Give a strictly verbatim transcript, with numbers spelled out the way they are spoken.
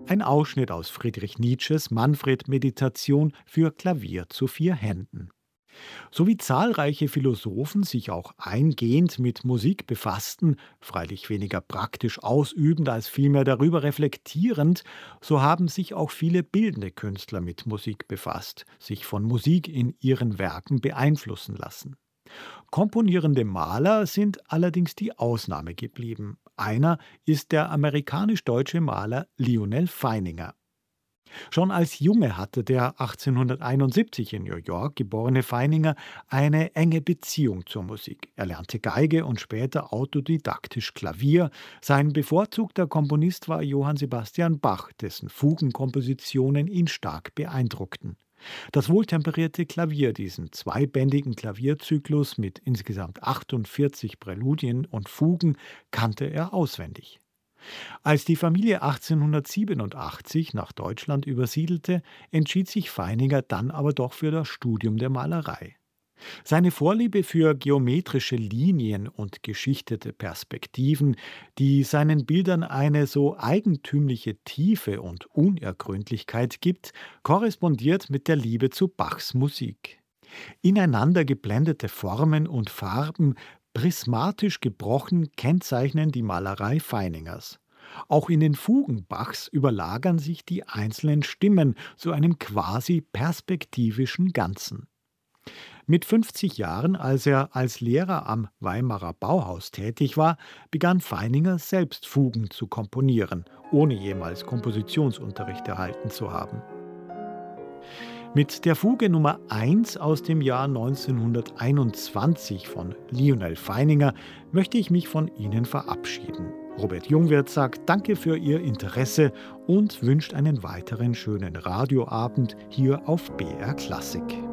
Ein Ausschnitt aus Friedrich Nietzsches Manfred-Meditation für Klavier zu vier Händen. So wie zahlreiche Philosophen sich auch eingehend mit Musik befassten, freilich weniger praktisch ausübend als vielmehr darüber reflektierend, so haben sich auch viele bildende Künstler mit Musik befasst, sich von Musik in ihren Werken beeinflussen lassen. Komponierende Maler sind allerdings die Ausnahme geblieben. Einer ist der amerikanisch-deutsche Maler Lionel Feininger. Schon als Junge hatte der achtzehnhunderteinundsiebzig in New York geborene Feininger eine enge Beziehung zur Musik. Er lernte Geige und später autodidaktisch Klavier. Sein bevorzugter Komponist war Johann Sebastian Bach, dessen Fugenkompositionen ihn stark beeindruckten. Das wohltemperierte Klavier, diesen zweibändigen Klavierzyklus mit insgesamt achtundvierzig Präludien und Fugen, kannte er auswendig. Als die Familie achtzehnhundertsiebenundachtzig nach Deutschland übersiedelte, entschied sich Feininger dann aber doch für das Studium der Malerei. Seine Vorliebe für geometrische Linien und geschichtete Perspektiven, die seinen Bildern eine so eigentümliche Tiefe und Unergründlichkeit gibt, korrespondiert mit der Liebe zu Bachs Musik. Ineinander geblendete Formen und Farben, prismatisch gebrochen, kennzeichnen die Malerei Feiningers. Auch in den Fugen Bachs überlagern sich die einzelnen Stimmen zu einem quasi perspektivischen Ganzen. Mit fünfzig Jahren, als er als Lehrer am Weimarer Bauhaus tätig war, begann Feininger selbst Fugen zu komponieren, ohne jemals Kompositionsunterricht erhalten zu haben. Mit der Fuge Nummer eins aus dem Jahr neunzehnhunderteinundzwanzig von Lionel Feininger möchte ich mich von Ihnen verabschieden. Robert Jungwirth sagt Danke für Ihr Interesse und wünscht einen weiteren schönen Radioabend hier auf B R Klassik.